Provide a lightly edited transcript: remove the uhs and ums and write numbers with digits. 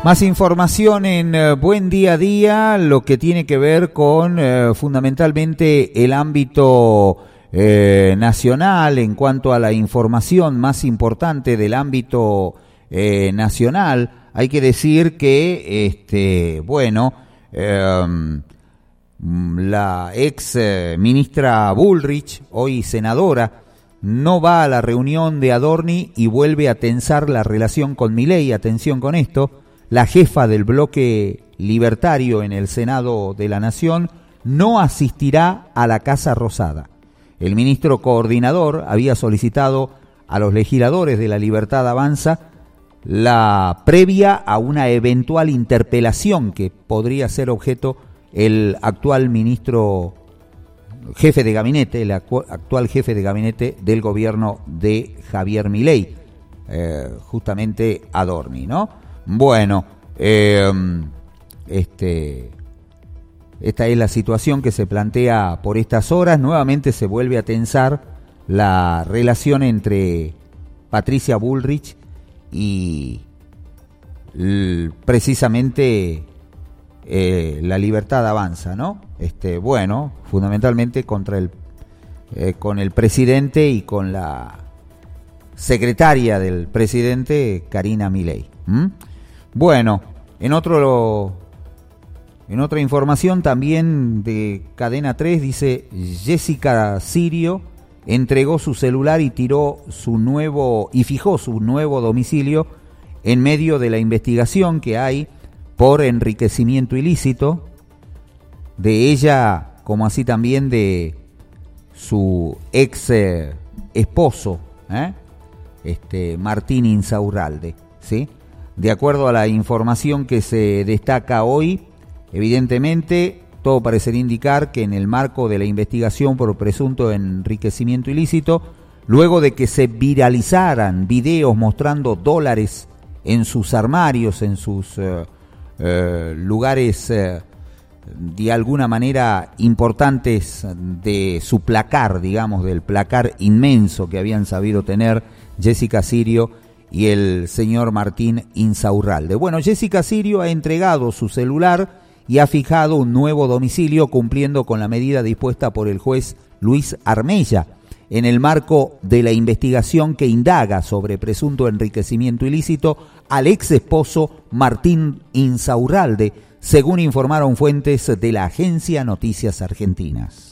Más información en Buen Día a Día, lo que tiene que ver con fundamentalmente el ámbito nacional en cuanto a la información más importante del ámbito nacional. Hay que decir que, la ex ministra Bullrich, hoy senadora, no va a la reunión de Adorni y vuelve a tensar la relación con Milei. Atención con esto. La jefa del bloque libertario en el Senado de la Nación no asistirá a la Casa Rosada. El ministro coordinador había solicitado a los legisladores de La Libertad Avanza la previa a una eventual interpelación que podría ser objeto el actual ministro jefe de gabinete, el actual jefe de gabinete del gobierno de Javier Milei, justamente Adorni, ¿no? Bueno, esta es la situación que se plantea por estas horas. Nuevamente se vuelve a tensar la relación entre Patricia Bullrich y precisamente La Libertad Avanza, ¿no? Fundamentalmente con el presidente y con la secretaria del presidente, Karina Milei. Bueno, en otra información también de Cadena 3 dice: Jessica Sirio entregó su celular y fijó su nuevo domicilio en medio de la investigación que hay por enriquecimiento ilícito de ella, como así también de su ex esposo, Martín Insaurralde, ¿sí? De acuerdo a la información que se destaca hoy, evidentemente todo parecería indicar que en el marco de la investigación por presunto enriquecimiento ilícito, luego de que se viralizaran videos mostrando dólares en sus armarios, en sus lugares de alguna manera importantes de su placar, digamos, del placar inmenso que habían sabido tener Jessica Sirio y el señor Martín Insaurralde. Bueno, Jessica Sirio ha entregado su celular y ha fijado un nuevo domicilio cumpliendo con la medida dispuesta por el juez Luis Armella en el marco de la investigación que indaga sobre presunto enriquecimiento ilícito al ex esposo Martín Insaurralde, según informaron fuentes de la agencia Noticias Argentinas.